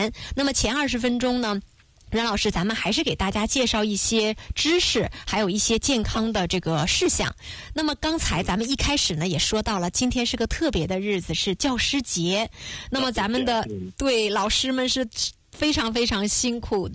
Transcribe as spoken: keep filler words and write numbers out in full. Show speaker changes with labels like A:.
A: 前。那么前二十分钟呢，阮老师，咱们还是给大家介绍一些知识，还有一些健康的这个事项。那么刚才咱们一开始呢也说到了，今天是个特别的日子，是教师节。那么咱们的对老师们是非常非常辛苦的。